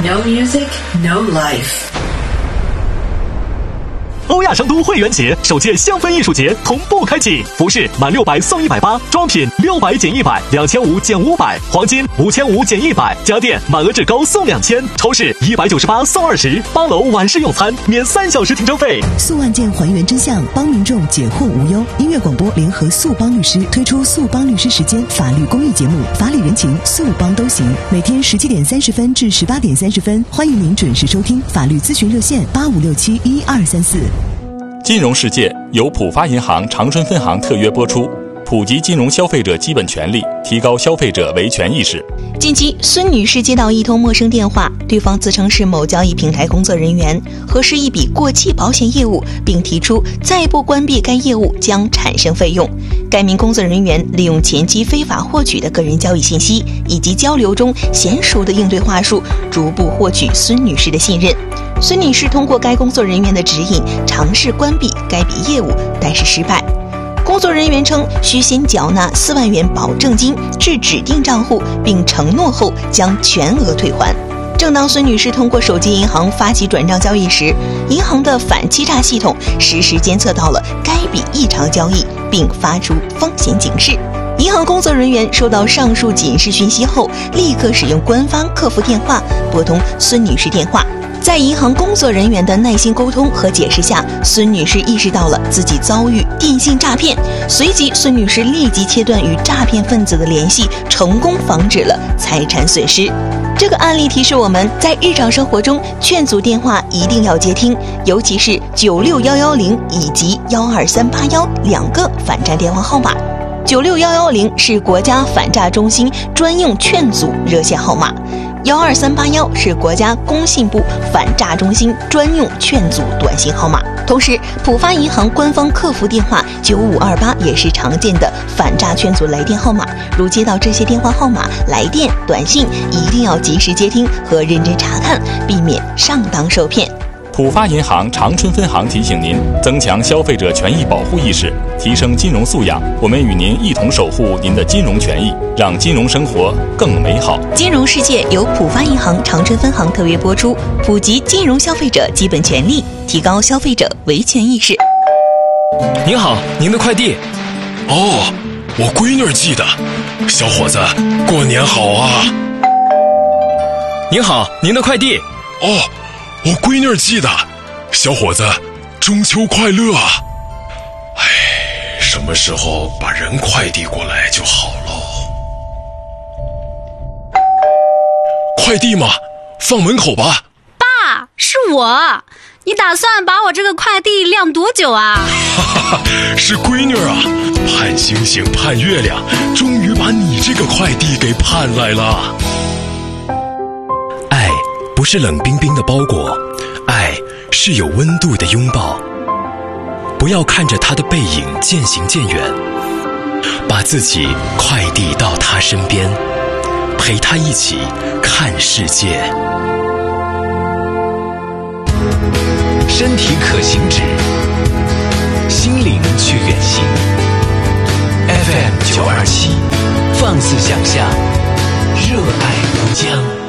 No music, no life. 欧亚成都会员节首届香氛艺术节同步开启，服饰满600送180，装品600减100，2500减500，黄金5500减100，家电满额至高送2000，超市198送20，8楼晚市用餐免3小时停车费。 速案件还原真相，帮民众解惑无忧。音乐广播联合速帮律师推出速帮律师时间法律公益节目，法理人情速帮都行，每天17点30分至18点30分，欢迎您准时收听。法律咨询热线85671234。 金融世界由浦发银行长春分行特约播出，普及金融消费者基本权利，提高消费者维权意识。 近期，孙女士接到一通陌生电话，对方自称是某交易平台工作人员，核实一笔过期保险业务，并提出再不关闭该业务将产生费用。该名工作人员利用前期非法获取的个人交易信息以及交流中娴熟的应对话术，逐步获取孙女士的信任。孙女士通过该工作人员的指引，尝试关闭该笔业务，但是失败。工作人员称需先缴纳4万元保证金至指定账户，并承诺后将全额退还。正当孙女士通过手机银行发起转账交易时，银行的反欺诈系统实时监测到了该笔异常交易，并发出风险警示。银行工作人员收到上述警示讯息后，立刻使用官方客服电话拨通孙女士电话。在银行工作人员的耐心沟通和解释下，孙女士意识到了自己遭遇电信诈骗，随即孙女士立即切断与诈骗分子的联系，成功防止了财产损失。这个案例提示我们，在日常生活中，劝阻电话一定要接听，尤其是96110以及12381两个反诈电话号码。96110是国家反诈中心专用劝阻热线号码，12381是国家工信部反诈中心专用劝阻短信号码。同时，浦发银行官方客服电话9528也是常见的反诈劝阻来电号码。如接到这些电话号码来电、短信，一定要及时接听和认真查看，避免上当受骗。 浦发银行长春分行提醒您，增强消费者权益保护意识，提升金融素养。我们与您一同守护您的金融权益，让金融生活更美好。 金融世界由浦发银行长春分行特约播出，普及金融消费者基本权利，提高消费者维权意识。 您好，您的快递。 哦，我闺女寄的。小伙子，过年好啊！ 您好，您的快递。 哦，我闺女寄的。小伙子，中秋快乐啊！哎，什么时候把人快递过来就好喽？快递嘛，放门口吧。 爸，是我。你打算把我这个快递晾多久啊？ 是闺女啊，盼星星盼月亮，终于把你这个快递给盼来了。 爱不是冷冰冰的包裹，爱是有温度的拥抱。不要看着他的背影渐行渐远，把自己快递到他身边，陪他一起看世界。 身体可行止，心灵却远行。FM 927，放肆想象，热爱无疆。